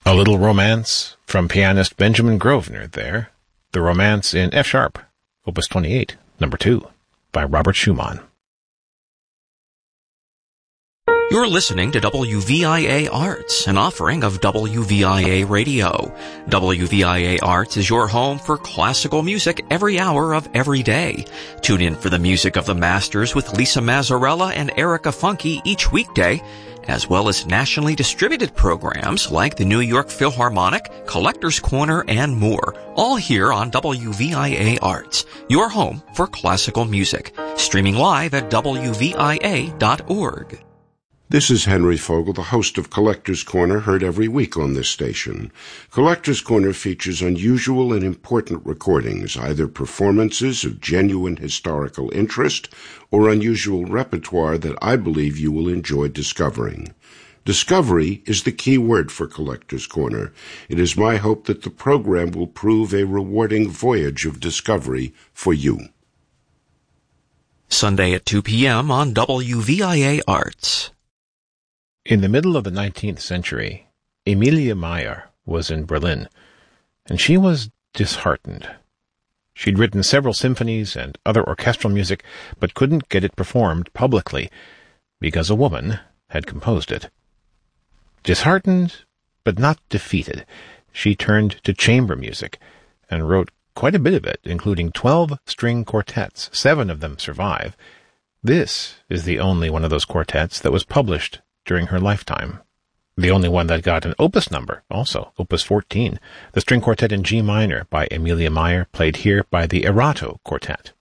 A little romance from pianist Benjamin Grosvenor there. The Romance in F sharp, Opus 28, number 2, by Robert Schumann. You're listening to WVIA Arts, an offering of WVIA Radio. WVIA Arts is your home for classical music every hour of every day. Tune in for the music of the masters with Lisa Mazzarella and Erica Funke each weekday, as well as nationally distributed programs like the New York Philharmonic, Collector's Corner, and more, all here on WVIA Arts, your home for classical music. Streaming live at WVIA.org. This is Henry Fogel, the host of Collector's Corner, heard every week on this station. Collector's Corner features unusual and important recordings, either performances of genuine historical interest or unusual repertoire that I believe you will enjoy discovering. Discovery is the key word for Collector's Corner. It is my hope that the program will prove a rewarding voyage of discovery for you. Sunday at 2 p.m. on WVIA Arts. In the middle of the 19th century, Emilia Mayer was in Berlin, and she was disheartened. She'd written several symphonies and other orchestral music, but couldn't get it performed publicly because a woman had composed it. Disheartened, but not defeated, she turned to chamber music and wrote quite a bit of it, including 12 string quartets. 7 of them survive. This is the only one of those quartets that was published during her lifetime. The only one that got an opus number, also, Opus 14, the string quartet in G minor by Emilia Mayer, played here by the Erato Quartet.